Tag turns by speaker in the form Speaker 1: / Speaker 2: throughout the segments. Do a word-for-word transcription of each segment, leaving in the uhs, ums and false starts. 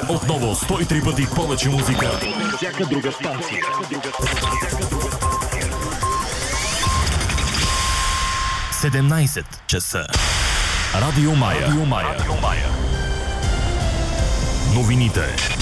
Speaker 1: Отново сто и три пъти повече музика. Всяка друга станция. седемнайсет часа. Радио Мая. Радио Мая. Радио Мая. Новините.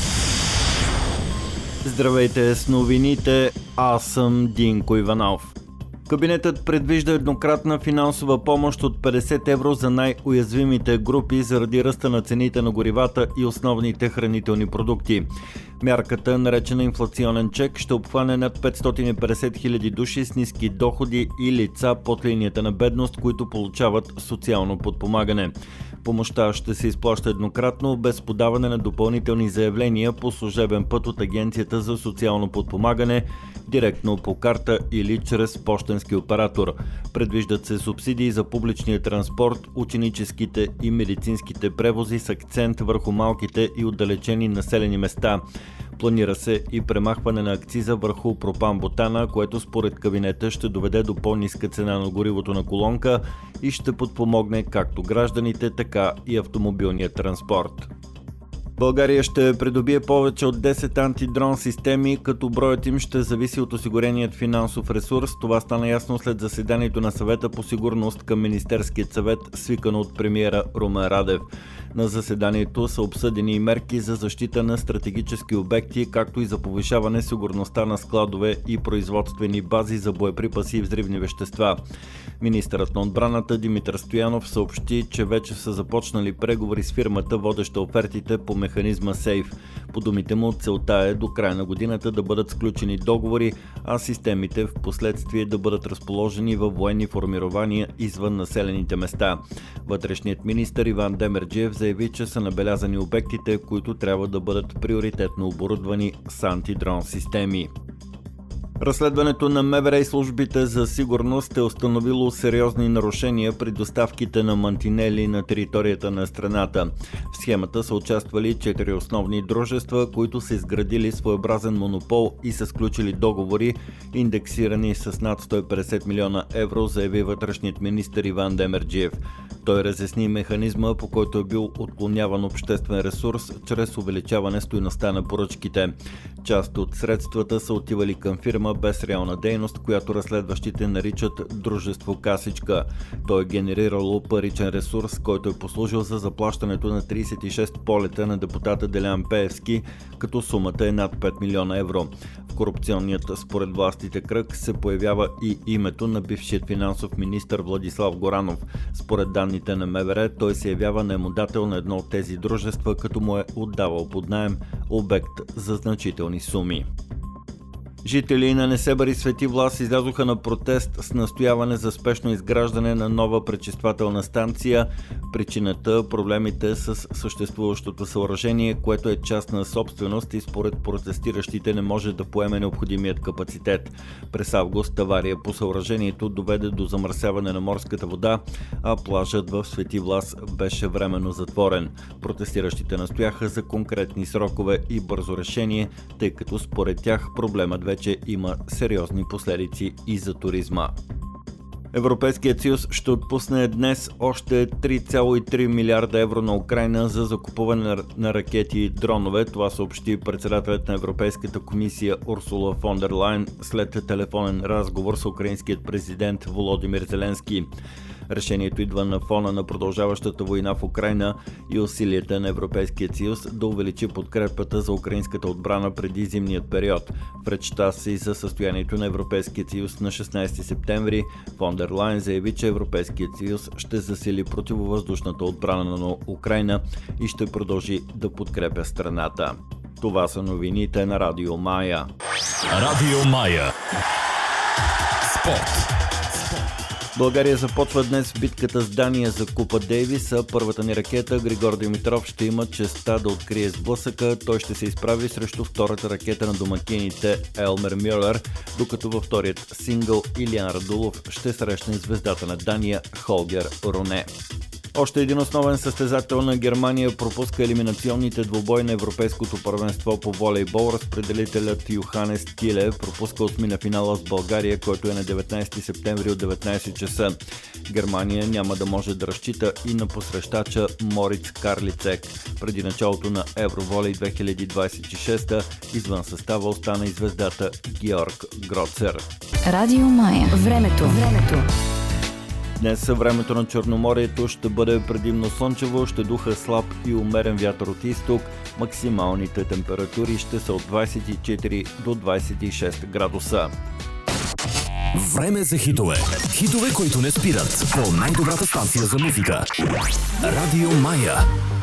Speaker 2: Здравейте с новините, аз съм Динко Иванов. Кабинетът предвижда еднократна финансова помощ от петдесет евро за най-уязвимите групи заради ръста на цените на горивата и основните хранителни продукти. Мярката, наречена инфлационен чек, ще обхване над петстотин и петдесет хиляди души с ниски доходи и лица под линията на бедност, които получават социално подпомагане. Помощта ще се изплаща еднократно, без подаване на допълнителни заявления по служебен път от Агенцията за социално подпомагане, директно по карта или чрез пощенски оператор. Предвиждат се субсидии за публичния транспорт, ученическите и медицинските превози с акцент върху малките и отдалечени населени места. Планира се и премахване на акциза върху пропан-бутана, което според кабинета ще доведе до по-ниска цена на горивото на колонка и ще подпомогне както гражданите, така и автомобилния транспорт. България ще придобие повече от десет антидрон системи, като броят им ще зависи от осигуреният финансов ресурс. Това стана ясно след заседанието на съвета по сигурност към Министерският съвет, свикано от премиера Румен Радев. На заседанието са обсъдени и мерки за защита на стратегически обекти, както и за повишаване сигурността на складове и производствени бази за боеприпаси и взривни вещества. Министърът на отбраната Димитър Стоянов съобщи, че вече са започнали преговори с фирмата, водеща офертите по механизма Сейф. По думите му, целта е до края на годината да бъдат сключени договори, а системите в последствие да бъдат разположени във военни формирования извън населените места. Вътрешният министър Иван Демерджиев заяви, че са набелязани обектите, които трябва да бъдат приоритетно оборудвани с антидрон системи. Разследването на МВР и службите за сигурност е установило сериозни нарушения при доставките на мантинели на територията на страната. В схемата са участвали четири основни дружества, които са изградили своеобразен монопол и са сключили договори, индексирани с над сто и петдесет милиона евро, заяви вътрешният министър Иван Демерджиев. Той разясни механизма, по който е бил отклоняван обществен ресурс чрез увеличаване стойността на поръчките. Част от средствата са отивали към фирма без реална дейност, която разследващите наричат дружество Касичка. Той е генерирало паричен ресурс, който е послужил за заплащането на трийсет и шест полета на депутата Делян Пеевски, като сумата е над пет милиона евро. В корупционният според властите кръг се появява и името на бившият финансов министър Владислав Горанов. Според данните на МВР, той се явява наемодател на едно от тези дружества, като му е отдавал под наем обект за значителни суми. Жители на Несебър и Свети Влас излязоха на протест с настояване за спешно изграждане на нова пречиствателна станция. Причината – проблемите с съществуващото съоръжение, което е частна собственост и според протестиращите не може да поеме необходимият капацитет. През август авария по съоръжението доведе до замърсяване на морската вода, а плажът в Свети Влас беше временно затворен. Протестиращите настояха за конкретни срокове и бързо решение, тъй като според тях проблемът вече има сериозни последици и за туризма. Европейският съюз ще отпусне днес още три цяло и три милиарда евро на Украйна за закупуване на ракети и дронове. Това съобщи председателят на Европейската комисия Урсула фон дер Лайен след телефонен разговор с украинският президент Володимир Зеленски. Решението идва на фона на продължаващата война в Украйна и усилията на Европейския съюз да увеличи подкрепата за украинската отбрана преди зимният период. В речта си за състоянието на Европейския съюз на шестнайсети септември фон дер Лайен заяви, че Европейският съюз ще засили противовъздушната отбрана на Украйна и ще продължи да подкрепя страната. Това са новините на Радио Мая.
Speaker 1: Радио Мая. Спорт.
Speaker 2: България започва днес битката с Дания за Купа Дейвис, а първата ни ракета Григор Димитров ще има честта да открие сблъсъка. Той ще се изправи срещу втората ракета на домакините Елмер Мюлер, докато във вторият сингъл Илиан Радулов ще срещне звездата на Дания Холгер Руне. Още един основен състезател на Германия пропуска елиминационните двубои на Европейското първенство по волейбол. Разпределителят Йоханес Тиле пропуска осми на финала с България, който е на деветнайсети септември от деветнайсет часа. Германия няма да може да разчита и на посрещача Мориц Карлицек. Преди началото на Евроволей две хиляди двайсет и шеста извън състава остана и звездата Георг Гроцер.
Speaker 3: Радио Мая. Времето. Времето.
Speaker 2: Днес времето на Черноморието ще бъде предимно слънчево, ще духа слаб и умерен вятър от изток. Максималните температури ще са от двайсет и четири до двайсет и шест градуса.
Speaker 1: Време за хитове. Хитове, които не спират. По най-добрата станция за музика. Радио Мая.